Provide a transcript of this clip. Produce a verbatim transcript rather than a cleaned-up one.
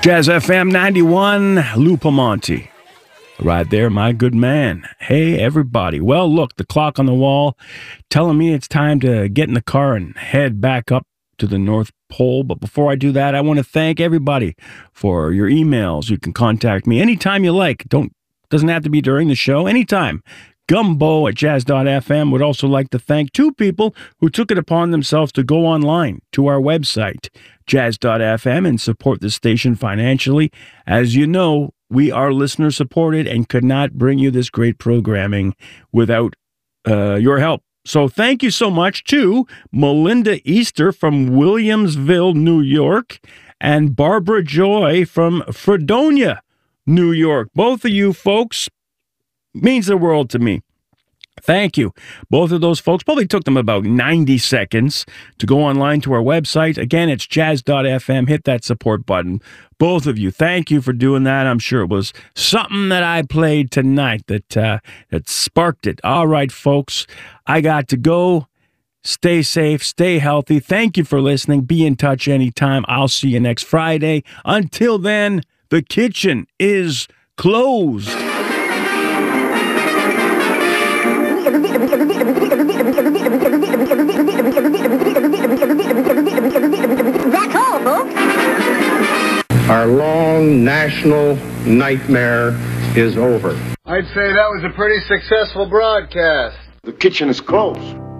Jazz F M ninety-one, Lou Pamonti. Right there, my good man. Hey, everybody. Well, look, the clock on the wall telling me it's time to get in the car and head back up to the North Pole. But before I do that, I want to thank everybody for your emails. You can contact me anytime you like. Don't doesn't have to be during the show. Anytime. Gumbo at jazz dot f m. Would also like to thank two people who took it upon themselves to go online to our website, jazz dot f m, and support the station financially. As you know, we are listener supported and could not bring you this great programming without uh, your help. So thank you so much to Melinda Easter from Williamsville, New York, and Barbara Joy from Fredonia, New York. Both of you folks means the world to me. Thank you. Both of those folks probably took them about ninety seconds to go online to our website. Again, it's jazz dot f m. Hit that support button. Both of you, thank you for doing that. I'm sure it was something that I played tonight that uh, that sparked it. All right, folks, I got to go. Stay safe, stay healthy. Thank you for listening. Be in touch anytime. I'll see you next Friday. Until then, the kitchen is closed. That's all, folks. Our long national nightmare is over. I'd say that was a pretty successful broadcast. The kitchen is closed.